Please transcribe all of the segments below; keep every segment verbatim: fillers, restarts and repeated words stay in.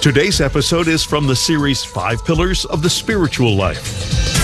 Today's episode is from the series Five Pillars of the Spiritual Life.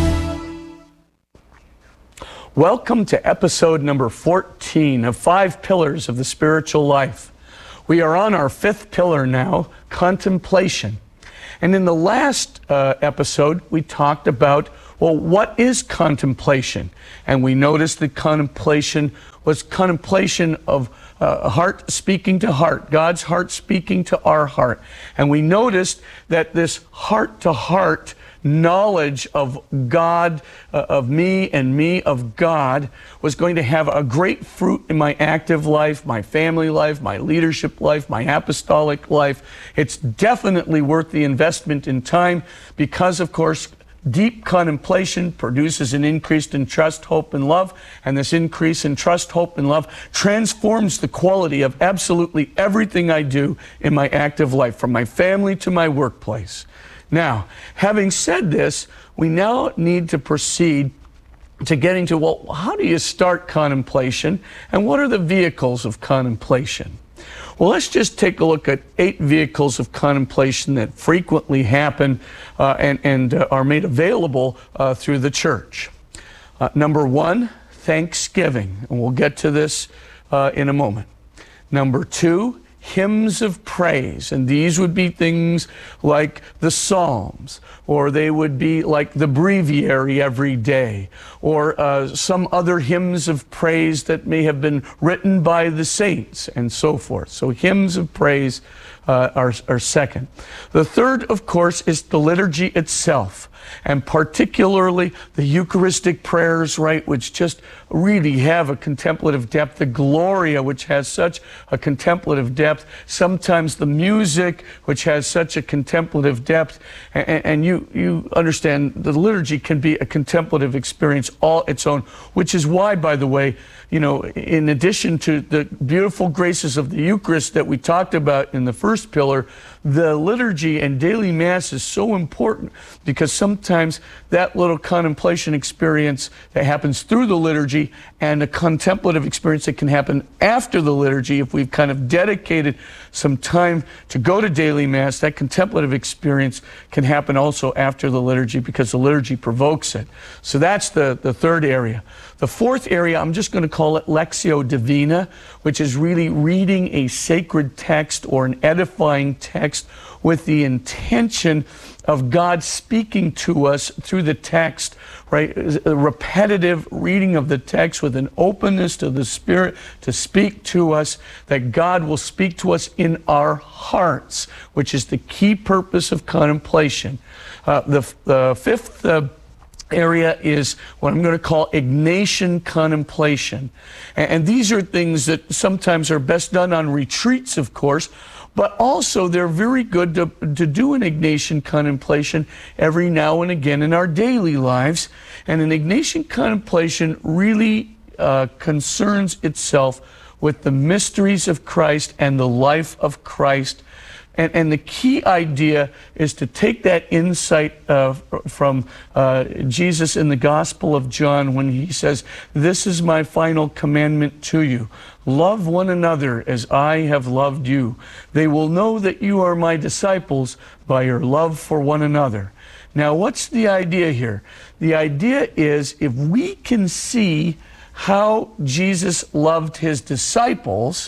Welcome to episode number fourteen of Five Pillars of the Spiritual Life. We are on our fifth pillar now, contemplation. And in the last uh, episode, we talked about, well, what is contemplation? And we noticed that contemplation was contemplation of uh, heart speaking to heart, God's heart speaking to our heart. And we noticed that this heart-to-heart knowledge of God, uh, of me and me of God, was going to have a great fruit in my active life, my family life, my leadership life, my apostolic life. It's definitely worth the investment in time because, of course, deep contemplation produces an increase in trust, hope, and love, and this increase in trust, hope, and love transforms the quality of absolutely everything I do in my active life, from my family to my workplace. Now, having said this, we now need to proceed to getting to, well, how do you start contemplation, and what are the vehicles of contemplation? Well, let's just take a look at eight vehicles of contemplation that frequently happen uh, and, and uh, are made available uh, through the church. Uh, number one, thanksgiving, and we'll get to this uh, in a moment. Number two, hymns of praise, and these would be things like the Psalms, or they would be like the breviary every day, or uh, some other hymns of praise that may have been written by the saints, and so forth. So hymns of praise uh, are, are second. The third, of course, is the liturgy itself, and particularly the Eucharistic prayers, right, which just really have a contemplative depth, the Gloria, which has such a contemplative depth, sometimes the music, which has such a contemplative depth, and, and you, you understand the liturgy can be a contemplative experience all its own, which is why, by the way, you know, in addition to the beautiful graces of the Eucharist that we talked about in the first pillar, the liturgy and daily Mass is so important because sometimes that little contemplation experience that happens through the liturgy and a contemplative experience that can happen after the liturgy, if we've kind of dedicated some time to go to daily Mass, that contemplative experience can happen also after the liturgy because the liturgy provokes it. So that's the, the third area. The fourth area, I'm just going to call it Lectio Divina, which is really reading a sacred text or an edifying text with the intention of God speaking to us through the text, right? A repetitive reading of the text with an openness to the Spirit to speak to us, that God will speak to us in our hearts, which is the key purpose of contemplation. Uh, the, the fifth uh, area is what I'm going to call Ignatian contemplation. And, and these are things that sometimes are best done on retreats, of course, but also they're very good to, to do an Ignatian contemplation every now and again in our daily lives. And an Ignatian contemplation really uh, concerns itself with the mysteries of Christ and the life of Christ. And, and the key idea is to take that insight uh, from uh, Jesus in the Gospel of John when he says, "This is my final commandment to you. Love one another as I have loved you. They will know that you are my disciples by your love for one another." Now, what's the idea here? The idea is if we can see how Jesus loved his disciples,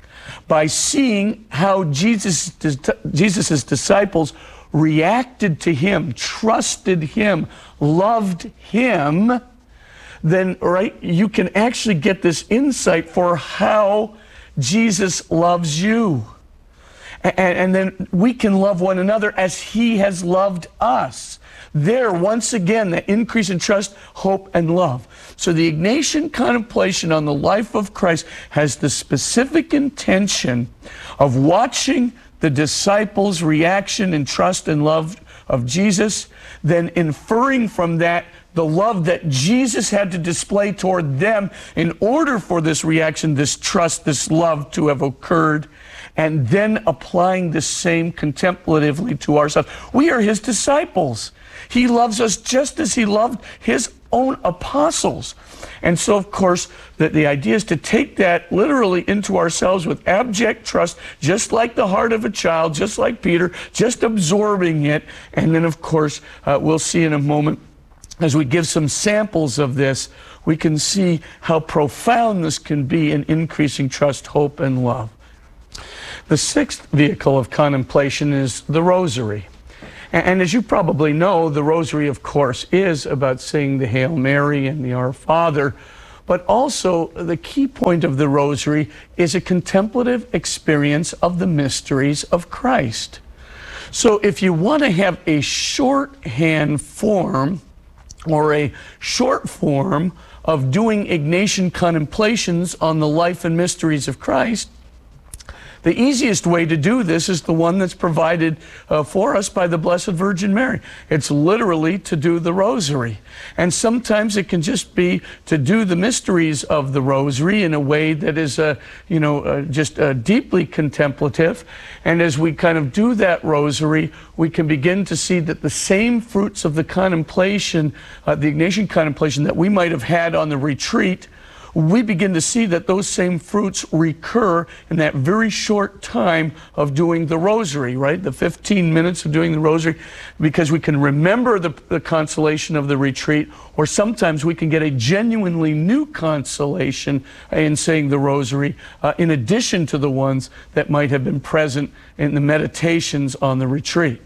by seeing how Jesus, Jesus's disciples reacted to him, trusted him, loved him, then, right, you can actually get this insight for how Jesus loves you. And, and then we can love one another as he has loved us. There, once again, the increase in trust, hope, and love. So the Ignatian contemplation on the life of Christ has the specific intention of watching the disciples' reaction and trust and love of Jesus, then inferring from that the love that Jesus had to display toward them in order for this reaction, this trust, this love to have occurred, and then applying the same contemplatively to ourselves. We are his disciples. He loves us just as he loved his own apostles. And so, of course, the, the idea is to take that literally into ourselves with abject trust, just like the heart of a child, just like Peter, just absorbing it. And then, of course, uh, we'll see in a moment, as we give some samples of this, we can see how profound this can be in increasing trust, hope, and love. The sixth vehicle of contemplation is the rosary. And as you probably know, the rosary, of course, is about saying the Hail Mary and the Our Father, but also the key point of the rosary is a contemplative experience of the mysteries of Christ. So if you want to have a shorthand form or a short form of doing Ignatian contemplations on the life and mysteries of Christ, the easiest way to do this is the one that's provided uh, for us by the Blessed Virgin Mary. It's literally to do the rosary. And sometimes it can just be to do the mysteries of the rosary in a way that is, uh, you know, uh, just uh, deeply contemplative. And as we kind of do that rosary, we can begin to see that the same fruits of the contemplation, uh, the Ignatian contemplation that we might have had on the retreat, we begin to see that those same fruits recur in that very short time of doing the rosary, right? The fifteen minutes of doing the rosary, because we can remember the, the consolation of the retreat, or sometimes we can get a genuinely new consolation in saying the rosary, uh, in addition to the ones that might have been present in the meditations on the retreat.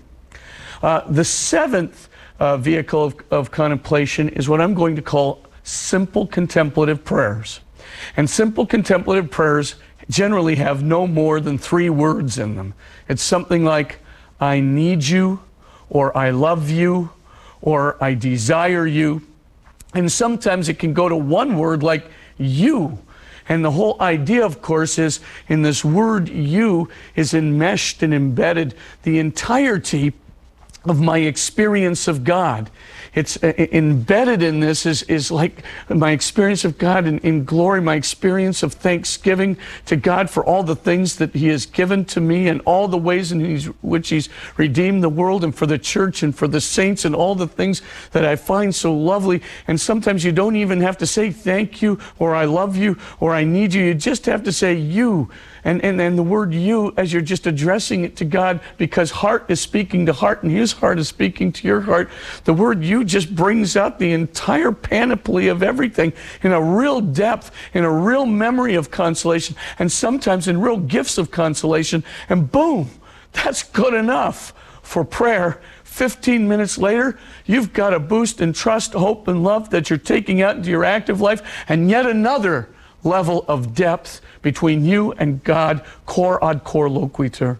Uh, the seventh uh, vehicle of, of contemplation is what I'm going to call simple contemplative prayers. And simple contemplative prayers generally have no more than three words in them. It's something like, I need you, or I love you, or I desire you. And sometimes it can go to one word like you. And the whole idea, of course, is in this word you is enmeshed and embedded the entirety of my experience of God. It's uh, embedded in this is, is like my experience of God in, in glory, my experience of thanksgiving to God for all the things that He has given to me and all the ways in he's, which He's redeemed the world, and for the church and for the saints and all the things that I find so lovely. And sometimes you don't even have to say thank you or I love you or I need you. You just have to say you. And, and, and the word you, as you're just addressing it to God, because heart is speaking to heart and His heart is speaking to your heart, the word you just brings out the entire panoply of everything in a real depth, in a real memory of consolation, and sometimes in real gifts of consolation. And boom, that's good enough for prayer. fifteen minutes later, you've got a boost in trust, hope, and love that you're taking out into your active life, and yet another level of depth between you and God, cor ad cor loquitur.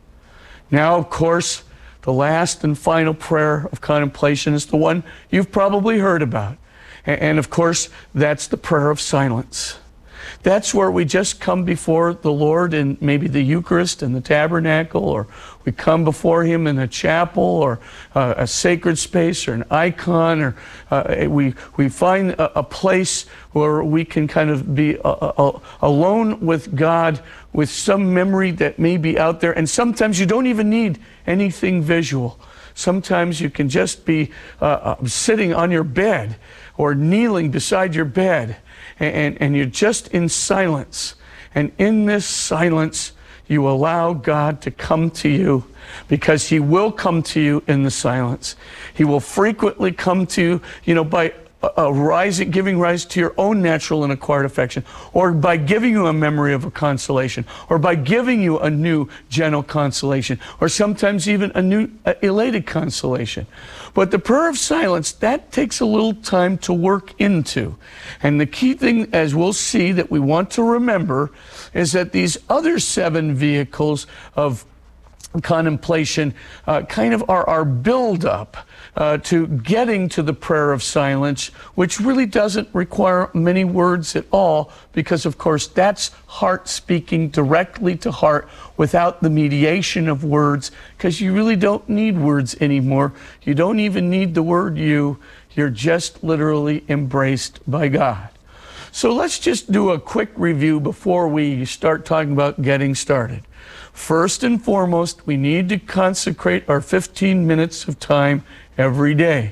Now, of course, the last and final prayer of contemplation is the one you've probably heard about. And of course, that's the prayer of silence. That's where we just come before the Lord in maybe the Eucharist and the tabernacle, or we come before Him in a chapel or uh, a sacred space or an icon, or uh, we, we find a, a place where we can kind of be uh, uh, alone with God with some memory that may be out there. And sometimes you don't even need anything visual. Sometimes you can just be uh, uh, sitting on your bed or kneeling beside your bed, and, and you're just in silence. And in this silence, you allow God to come to you, because He will come to you in the silence. He will frequently come to you, you know, by uh, rising, giving rise to your own natural and acquired affection, or by giving you a memory of a consolation, or by giving you a new gentle consolation, or sometimes even a new uh, elated consolation. But the prayer of silence, that takes a little time to work into. And the key thing, as we'll see, that we want to remember is that these other seven vehicles of contemplation uh, kind of are our build-up uh, to getting to the prayer of silence, which really doesn't require many words at all, because of course that's heart speaking directly to heart without the mediation of words, because you really don't need words anymore. You don't even need the word you. You're just literally embraced by God. So let's just do a quick review before we start talking about getting started. First and foremost, we need to consecrate our fifteen minutes of time every day.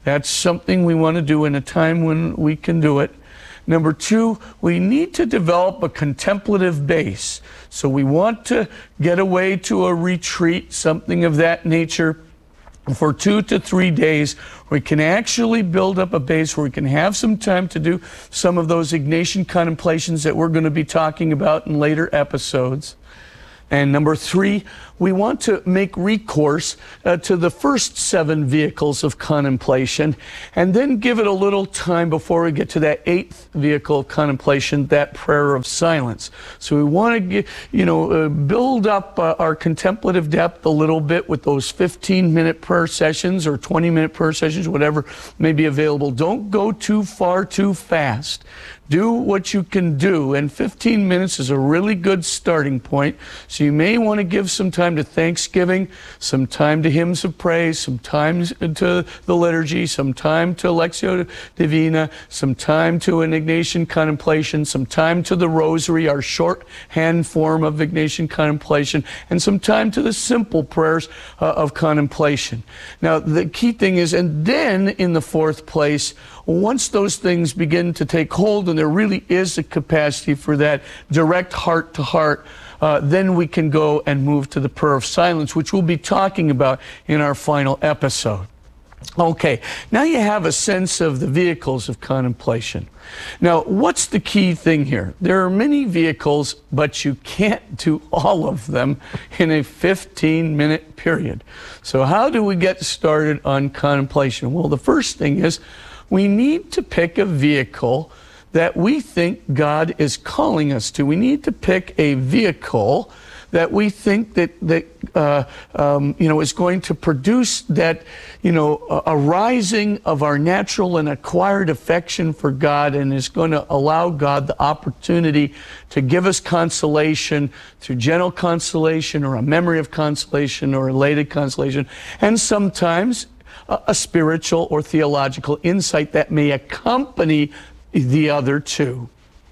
That's something we want to do in a time when we can do it. Number two, we need to develop a contemplative base. So we want to get away to a retreat, something of that nature, for two to three days. We can actually build up a base where we can have some time to do some of those Ignatian contemplations that we're going to be talking about in later episodes. And number three, we want to make recourse uh, to the first seven vehicles of contemplation, and then give it a little time before we get to that eighth vehicle of contemplation, that prayer of silence. So we want to get, you know, uh, build up uh, our contemplative depth a little bit with those fifteen minute prayer sessions or twenty minute prayer sessions, whatever may be available. Don't go too far too fast. Do what you can do, and fifteen minutes is a really good starting point. So you may want to give some time to Thanksgiving, some time to hymns of praise, some time to the liturgy, some time to Lectio Divina, some time to an Ignatian contemplation, some time to the Rosary, our shorthand form of Ignatian contemplation, and some time to the simple prayers uh, of contemplation. Now, the key thing is, and then in the fourth place, once those things begin to take hold and there really is a capacity for that direct heart-to-heart, uh, then we can go and move to the prayer of silence, which we'll be talking about in our final episode. Okay, now you have a sense of the vehicles of contemplation. Now, what's the key thing here? There are many vehicles, but you can't do all of them in a fifteen minute period. So how do we get started on contemplation? Well, the first thing is, we need to pick a vehicle that we think God is calling us to. We need to pick a vehicle that we think that that uh, um, you know is going to produce that you know a, a rising of our natural and acquired affection for God, and is going to allow God the opportunity to give us consolation through gentle consolation, or a memory of consolation, or elated consolation, and sometimes a spiritual or theological insight that may accompany the other two.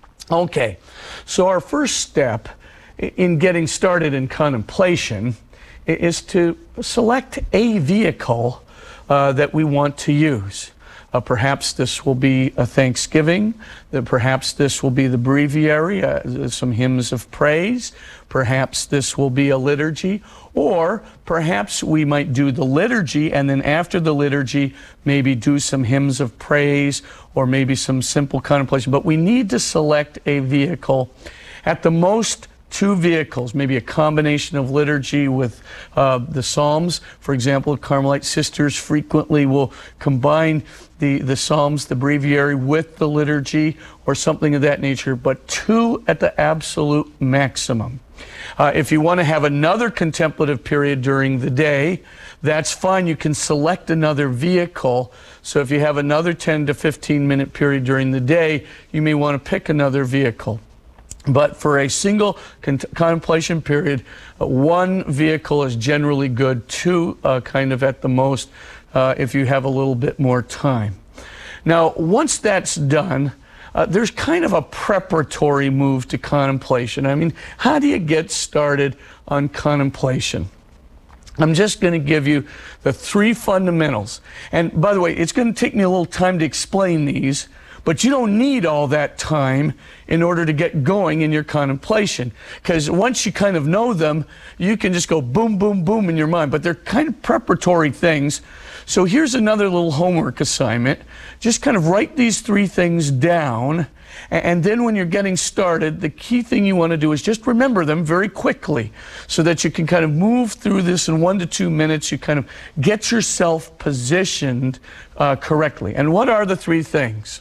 Okay, so our first step in getting started in contemplation is to select a vehicle uh, that we want to use. Uh, perhaps this will be a Thanksgiving, that perhaps this will be the breviary, uh, some hymns of praise, perhaps this will be a liturgy, or perhaps we might do the liturgy, and then after the liturgy, maybe do some hymns of praise, or maybe some simple contemplation. But we need to select a vehicle. At the most, two vehicles, maybe a combination of liturgy with uh, the Psalms. For example, Carmelite sisters frequently will combine the, the Psalms, the breviary, with the liturgy, or something of that nature, but two at the absolute maximum. Uh, if you want to have another contemplative period during the day, that's fine. You can select another vehicle. So if you have another ten to fifteen minute period during the day, you may want to pick another vehicle. But for a single con contemplation period, uh, one vehicle is generally good, two uh, kind of at the most, uh, if you have a little bit more time. Now, once that's done, uh, there's kind of a preparatory move to contemplation. I mean, how do you get started on contemplation? I'm just going to give you the three fundamentals. And by the way, it's going to take me a little time to explain these, but you don't need all that time in order to get going in your contemplation. Because once you kind of know them, you can just go boom, boom, boom in your mind. But they're kind of preparatory things. So here's another little homework assignment. Just kind of write these three things down. And then when you're getting started, the key thing you want to do is just remember them very quickly, so that you can kind of move through this in one to two minutes. You kind of get yourself positioned uh, correctly. And what are the three things?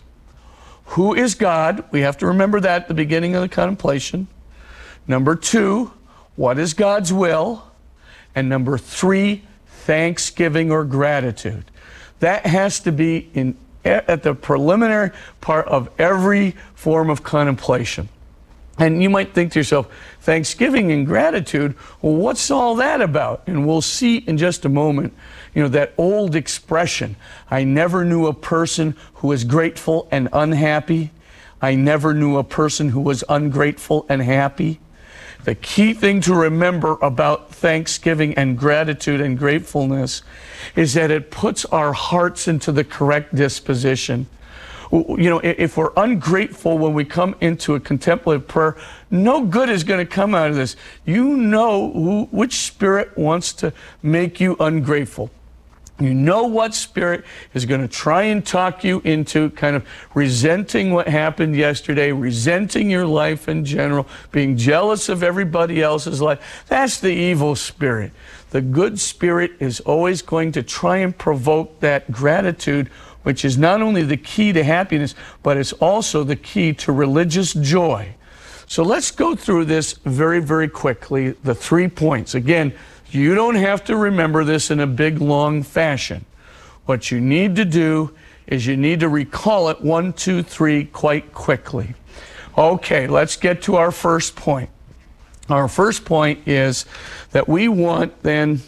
Who is God? We have to remember that at the beginning of the contemplation. Number two, what is God's will? And number three, thanksgiving or gratitude. That has to be in at the preliminary part of every form of contemplation. And you might think to yourself, thanksgiving and gratitude, well, what's all that about? And we'll see in just a moment, you know, that old expression, I never knew a person who was grateful and unhappy. I never knew a person who was ungrateful and happy. The key thing to remember about thanksgiving and gratitude and gratefulness is that it puts our hearts into the correct disposition. You know, if we're ungrateful when we come into a contemplative prayer, no good is going to come out of this. You know who, which spirit wants to make you ungrateful. You know what spirit is going to try and talk you into kind of resenting what happened yesterday, resenting your life in general, being jealous of everybody else's life. That's the evil spirit. The good spirit is always going to try and provoke that gratitude, which is not only the key to happiness, but it's also the key to religious joy. So let's go through this very, very quickly, the three points. Again, you don't have to remember this in a big, long fashion. What you need to do is you need to recall it one, two, three quite quickly. Okay, let's get to our first point. Our first point is that we want then,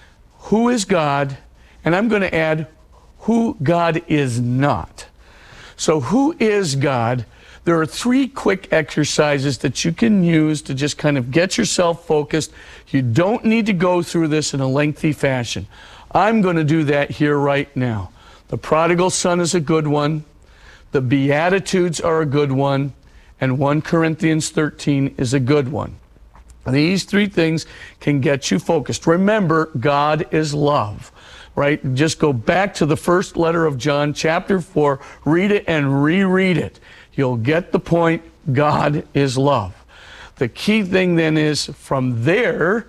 who is God? And I'm going to add, who God is not. So who is God? There are three quick exercises that you can use to just kind of get yourself focused. You don't need to go through this in a lengthy fashion. I'm going to do that here right now. The prodigal son is a good one. The Beatitudes are a good one. And First Corinthians thirteen is a good one. These three things can get you focused. Remember, God is love. Right? Just go back to the first letter of John, chapter four, read it and reread it. You'll get the point. God is love. The key thing then is, from there,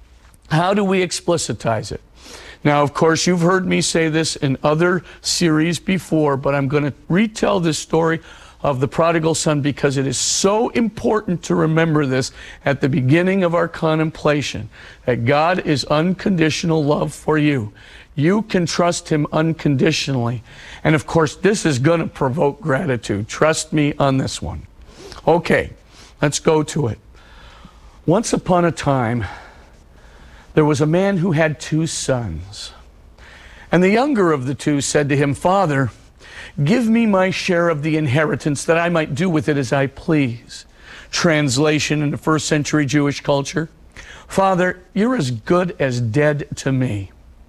how do we explicitize it? Now, of course, you've heard me say this in other series before, but I'm going to retell this story of the prodigal son because it is so important to remember this at the beginning of our contemplation, that God is unconditional love for you. You can trust him unconditionally. And of course, this is going to provoke gratitude. Trust me on this one. Okay, let's go to it. Once upon a time, there was a man who had two sons. And the younger of the two said to him, "Father, give me my share of the inheritance that I might do with it as I please." Translation in the first century Jewish culture: "Father, you're as good as dead to me.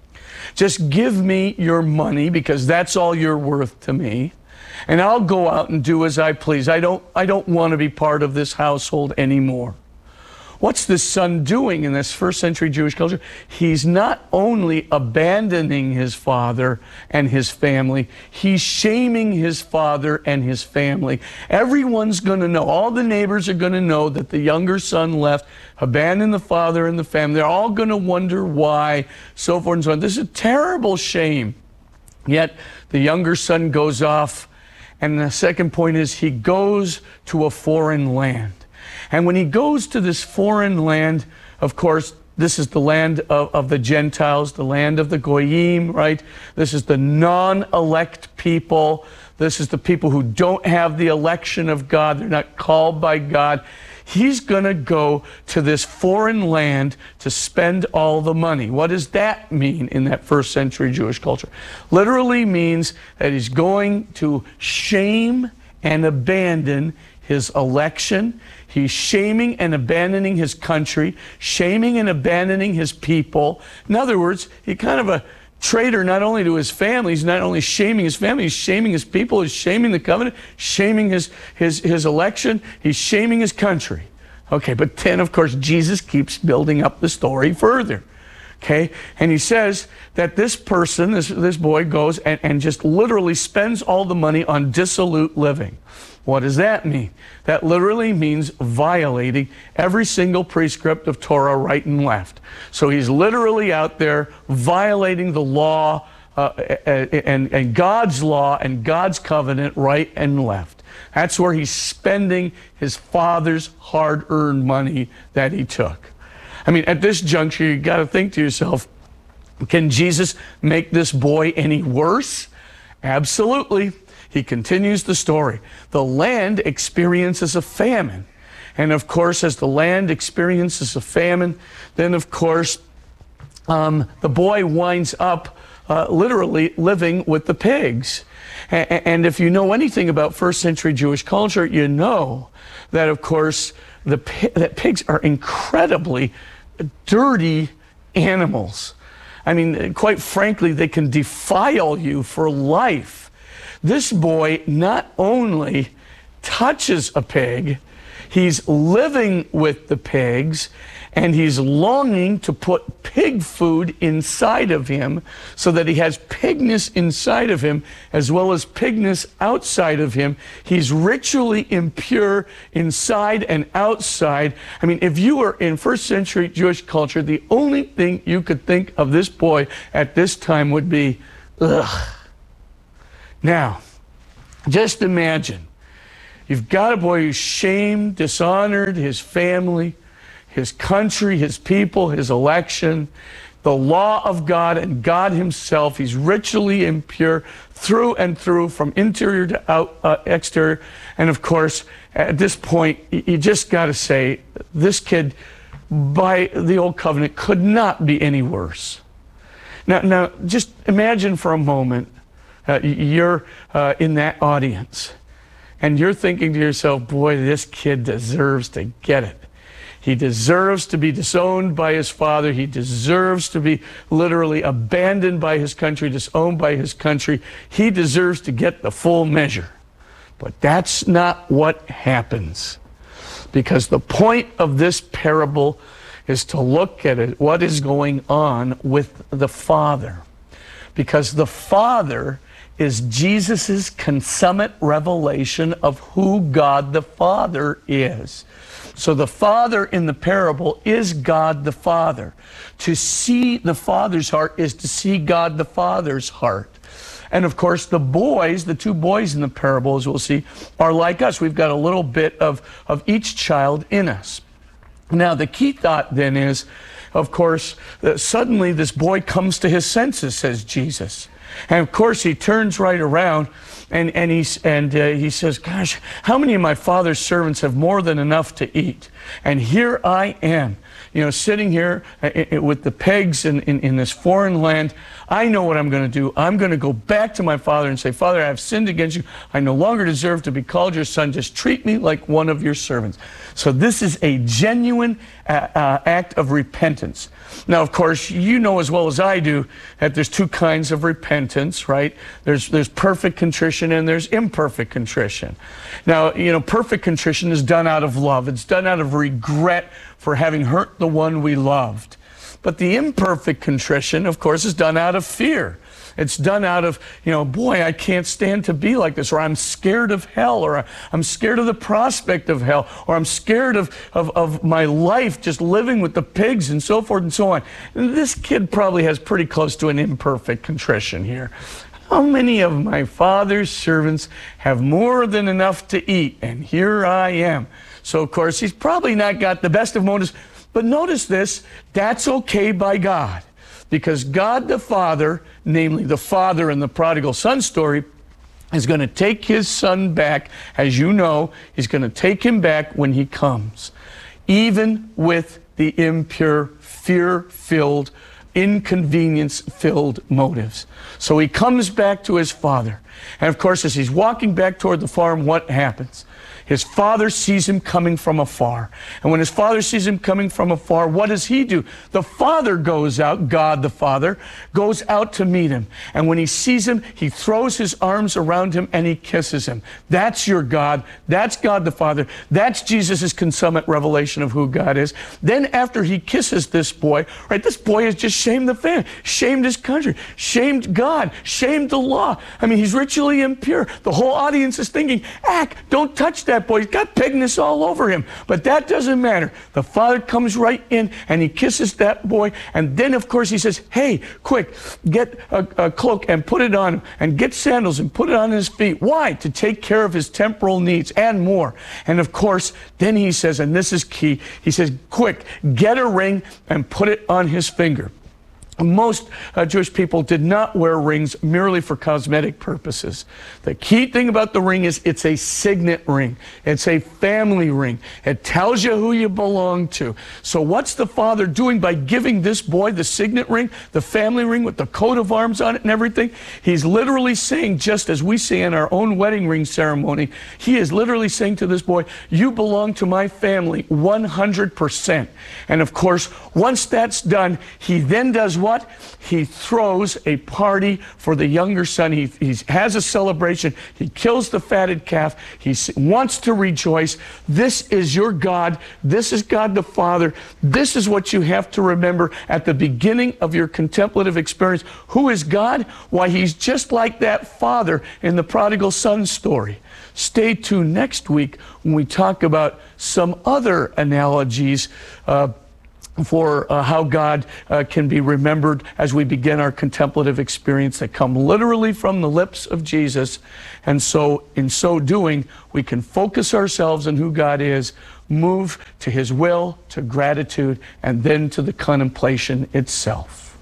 Just give me your money because that's all you're worth to me, and I'll go out and do as I please. I don't, I don't want to be part of this household anymore." What's this son doing in this first century Jewish culture? He's not only abandoning his father and his family, he's shaming his father and his family. Everyone's going to know, all the neighbors are going to know that the younger son left, abandoned the father and the family. They're all going to wonder why, so forth and so on. This is a terrible shame. Yet the younger son goes off, and the second point is he goes to a foreign land. And when he goes to this foreign land, of course, this is the land of, of the Gentiles, the land of the Goyim, right? This is the non-elect people. This is the people who don't have the election of God. They're not called by God. He's going to go to this foreign land to spend all the money. What does that mean in that first century Jewish culture? Literally means that he's going to shame and abandon his election. He's shaming and abandoning his country, shaming and abandoning his people. In other words, he's kind of a traitor not only to his family, he's not only shaming his family, he's shaming his people, he's shaming the covenant, shaming his, his, his election, he's shaming his country. Okay, but then, of course, Jesus keeps building up the story further. Okay, and he says that this person, this, this boy goes and, and just literally spends all the money on dissolute living. What does that mean? That literally means violating every single precept of Torah right and left. So he's literally out there violating the law uh, and, and God's law and God's covenant right and left. That's where he's spending his father's hard-earned money that he took. I mean, at this juncture, you got to think to yourself, can Jesus make this boy any worse? Absolutely. He continues the story. The land experiences a famine. And of course, as the land experiences a famine, then of course, um, the boy winds up uh, literally living with the pigs. A- and if you know anything about first century Jewish culture, you know that of course, the that pigs are incredibly dirty animals. I mean, quite frankly, they can defile you for life. This boy not only touches a pig, he's living with the pigs, and he's longing to put pig food inside of him so that he has pigness inside of him as well as pigness outside of him. He's ritually impure inside and outside. I mean, if you were in first century Jewish culture, the only thing you could think of this boy at this time would be, ugh. Now, just imagine, you've got a boy who's shamed, dishonored his family, his country, his people, his election, the law of God and God himself. He's ritually impure through and through, from interior to out, uh, exterior. And of course, at this point, you just got to say, this kid, by the old covenant, could not be any worse. Now, now just imagine for a moment, uh, you're uh, in that audience, and you're thinking to yourself, boy, this kid deserves to get it. He deserves to be disowned by his father. He deserves to be literally abandoned by his country, disowned by his country. He deserves to get the full measure. But that's not what happens. Because the point of this parable is to look at it, what is going on with the Father. Because the Father is Jesus' consummate revelation of who God the Father is. So the Father in the parable is God the Father. To see the Father's heart is to see God the Father's heart. And of course, the boys, the two boys in the parable, as we'll see, are like us. We've got a little bit of, of each child in us. Now, the key thought then is, of course, that suddenly this boy comes to his senses, says Jesus. And of course, he turns right around and, and, he's, and uh, he says, gosh, how many of my father's servants have more than enough to eat? And here I am, you know, sitting here uh, with the pigs in, in, in this foreign land. I know what I'm going to do. I'm going to go back to my father and say, Father, I have sinned against you. I no longer deserve to be called your son. Just treat me like one of your servants. So this is a genuine uh, uh, act of repentance. Now, of course, you know as well as I do that there's two kinds of repentance, right? There's, there's perfect contrition and there's imperfect contrition. Now, you know, perfect contrition is done out of love. It's done out of regret for having hurt the one we loved. But the imperfect contrition, of course, is done out of fear. It's done out of, you know, boy, I can't stand to be like this, or I'm scared of hell, or I'm scared of the prospect of hell, or I'm scared of, of, of my life just living with the pigs and so forth and so on. And this kid probably has pretty close to an imperfect contrition here. How many of my father's servants have more than enough to eat? And here I am. So, of course, he's probably not got the best of motives. But notice this, that's okay by God. Because God the Father, namely the father in the prodigal son story, is going to take his son back. As you know, he's going to take him back when he comes. Even with the impure, fear-filled, inconvenience-filled motives. So he comes back to his father. And of course, as he's walking back toward the farm, what happens? His father sees him coming from afar. And when his father sees him coming from afar, what does he do? The father goes out, God the Father, goes out to meet him. And when he sees him, he throws his arms around him and he kisses him. That's your God. That's God the Father. That's Jesus' consummate revelation of who God is. Then after he kisses this boy, right, this boy has just shamed the family, shamed his country, shamed God, shamed the law. I mean, he's ritually impure. The whole audience is thinking, Ack, don't touch that boy. He's got pigness all over him. But that doesn't matter. The father comes right in and he kisses that boy. And then, of course, he says, hey, quick, get a, a cloak and put it on him, and get sandals and put it on his feet. Why? To take care of his temporal needs and more. And of course, then he says, and this is key, he says, quick, get a ring and put it on his finger. Most uh, Jewish people did not wear rings merely for cosmetic purposes. The key thing about the ring is it's a signet ring. It's a family ring. It tells you who you belong to. So what's the father doing by giving this boy the signet ring, the family ring with the coat of arms on it and everything? He's literally saying, just as we say in our own wedding ring ceremony, he is literally saying to this boy, you belong to my family one hundred percent. And of course, once that's done, he then does what? What? He throws a party for the younger son. He, he has a celebration. He kills the fatted calf. He wants to rejoice. This is your God. This is God the Father. This is what you have to remember at the beginning of your contemplative experience. Who is God? Why, he's just like that father in the prodigal son story. Stay tuned next week when we talk about some other analogies uh, for uh, how God uh, can be remembered as we begin our contemplative experience that come literally from the lips of Jesus. And so in so doing, we can focus ourselves on who God is, move to his will, to gratitude, and then to the contemplation itself.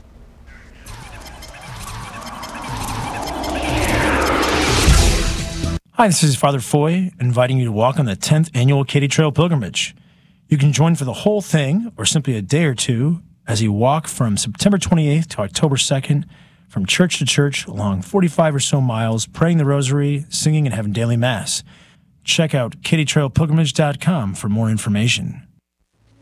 Hi, this is Father Foy, inviting you to walk on the tenth Annual Katy Trail Pilgrimage. You can join for the whole thing, or simply a day or two, as you walk from September twenty-eighth to October second, from church to church, along forty-five or so miles, praying the rosary, singing, and having daily mass. Check out katy trail pilgrimage dot com for more information.